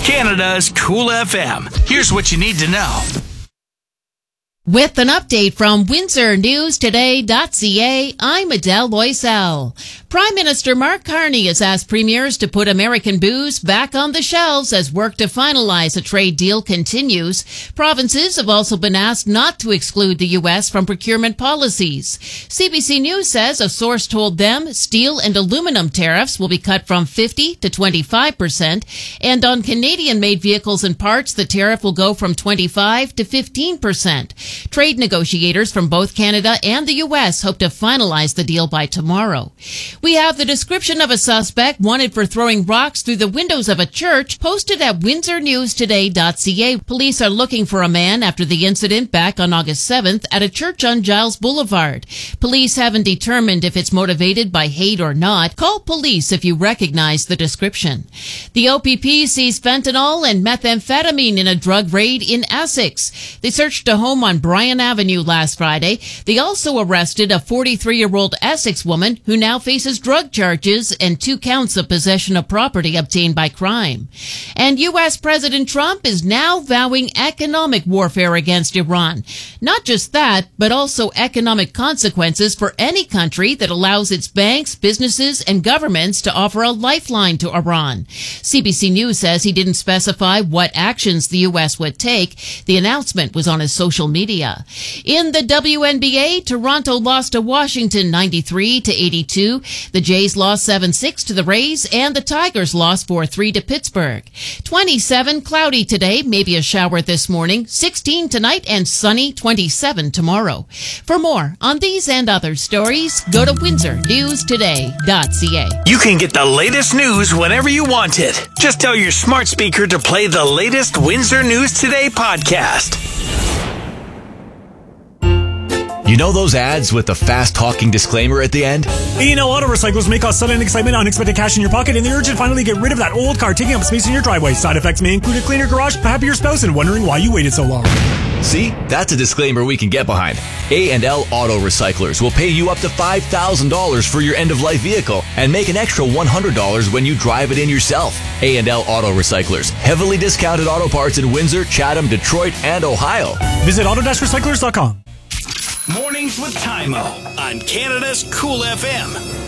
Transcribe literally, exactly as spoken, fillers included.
Canada's Cool F M. Here's what you need to know. With an update from Windsor News Today dot C A, I'm Adele Loisel. Prime Minister Mark Carney has asked premiers to put American booze back on the shelves as work to finalize a trade deal continues. Provinces have also been asked not to exclude the U S from procurement policies. C B C News says a source told them steel and aluminum tariffs will be cut from fifty to twenty-five percent, and on Canadian-made vehicles and parts, the tariff will go from twenty-five to fifteen percent. Trade negotiators from both Canada and the U S hope to finalize the deal by tomorrow. We have the description of a suspect wanted for throwing rocks through the windows of a church posted at Windsor News Today dot C A. Police are looking for a man after the incident back on August seventh at a church on Giles Boulevard. Police haven't determined if it's motivated by hate or not. Call police if you recognize the description. The O P P seized fentanyl and methamphetamine in a drug raid in Essex. They searched a home on Bryan Avenue last Friday. They also arrested a forty-three-year-old Essex woman who now faces drug charges and two counts of possession of property obtained by crime. And U S President Trump is now vowing economic warfare against Iran. Not just that, but also economic consequences for any country that allows its banks, businesses, and governments to offer a lifeline to Iran. C B C News says he didn't specify what actions the U S would take. The announcement was on his social media. In the W N B A, Toronto lost to Washington ninety-three to eighty-two. The Jays lost seven six to the Rays, and the Tigers lost four three to Pittsburgh. twenty-seven, cloudy today, maybe a shower this morning. sixteen tonight, and sunny, twenty-seven tomorrow. For more on these and other stories, go to Windsor News Today dot C A. You can get the latest news whenever you want it. Just tell your smart speaker to play the latest Windsor News Today podcast. You know those ads with the fast-talking disclaimer at the end? A and L Auto Recyclers may cause sudden excitement, unexpected cash in your pocket, and the urge to finally get rid of that old car taking up space in your driveway. Side effects may include a cleaner garage, a happier spouse, and wondering why you waited so long. See? That's a disclaimer we can get behind. A and L Auto Recyclers will pay you up to five thousand dollars for your end-of-life vehicle and make an extra one hundred dollars when you drive it in yourself. A and L Auto Recyclers. Heavily discounted auto parts in Windsor, Chatham, Detroit, and Ohio. Visit auto recyclers dot com. Mornings with Tymo on Canada's Cool F M.